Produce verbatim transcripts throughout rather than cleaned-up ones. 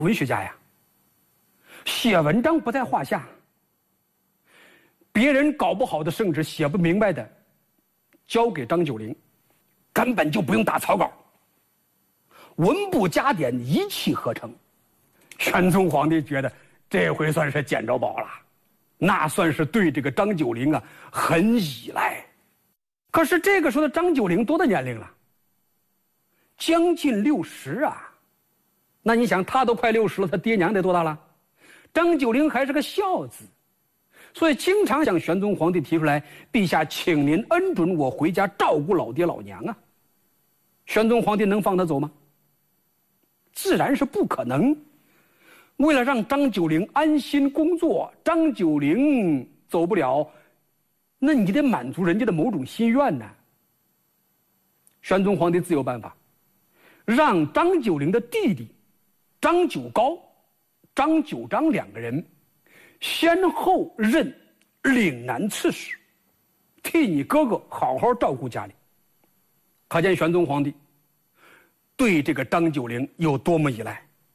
文学家呀，写文章不在话下。别人搞不好的，甚至写不明白的，交给张九龄，根本就不用打草稿，文部家典一气呵成。玄宗皇帝觉得这回算是捡着宝了，那算是对这个张九龄啊很依赖。可是这个时候的张九龄多大年龄了？将近六十啊！那你想，他都快六十了，他爹娘得多大了？张九龄还是个孝子，所以经常向玄宗皇帝提出来：“陛下，请您恩准我回家照顾老爹老娘啊！”玄宗皇帝能放他走吗？自然是不可能。为了让张九龄安心工作，张九龄走不了，那你得满足人家的某种心愿呢。玄宗皇帝自有办法，让张九龄的弟弟张九高、张九章两个人先后任岭南刺史，替你哥哥好好照顾家里。可见玄宗皇帝对这个张九龄有多么依赖。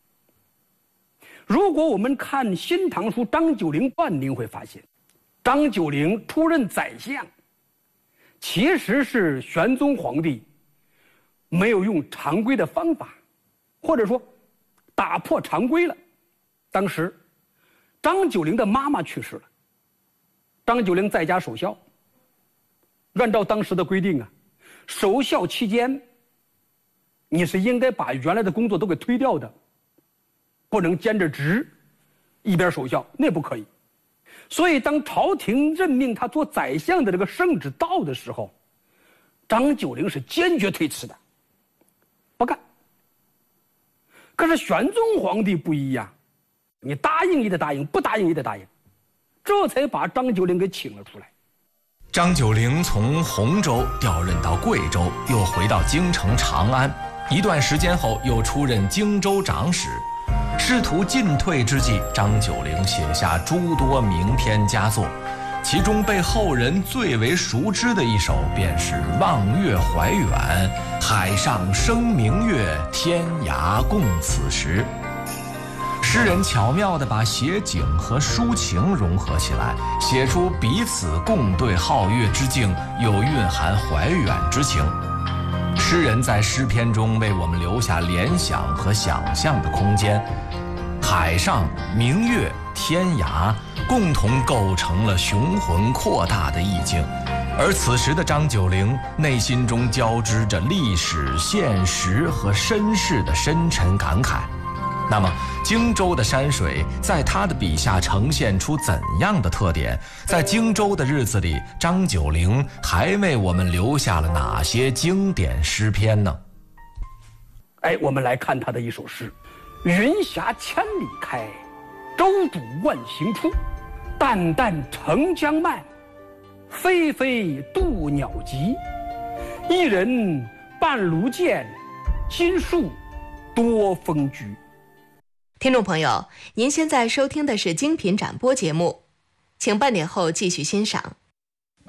如果我们看《新唐书·张九龄传》，您会发现，张九龄出任宰相，其实是玄宗皇帝没有用常规的方法，或者说打破常规了。当时张九龄的妈妈去世了，张九龄在家守孝。按照当时的规定啊，守孝期间你是应该把原来的工作都给推掉的，不能兼着职一边守孝，那不可以。所以当朝廷任命他做宰相的这个圣旨到的时候，张九龄是坚决推辞的，不干。可是玄宗皇帝不一样，你答应也得答应，不答应也得答应，这才把张九龄给请了出来。 张九龄从洪州调任到贵州，又回到京城长安，一段时间后又出任荆州长史。试图进退之际，张九龄写下诸多名篇佳作，其中被后人最为熟知的一首便是《望月怀远》，海上生明月，天涯共此时。诗人巧妙地把写景和抒情融合起来，写出彼此共对皓月之境，又蕴含怀远之情。诗人在诗篇中为我们留下联想和想象的空间，海上、明月、天涯共同构成了雄浑扩大的意境，而此时的张九龄内心中交织着历史、现实和身世的深沉感慨。那么荆州的山水在他的笔下呈现出怎样的特点？在荆州的日子里，张九龄还为我们留下了哪些经典诗篇呢？ 哎，我们来看他的一首诗：云霞千里开，舟渚万行出。淡淡澄江漫，飞飞渡鸟急。一人半卢剑，金树多风菊。 听众朋友，您现在收听的是精品展播节目，请半点后继续欣赏。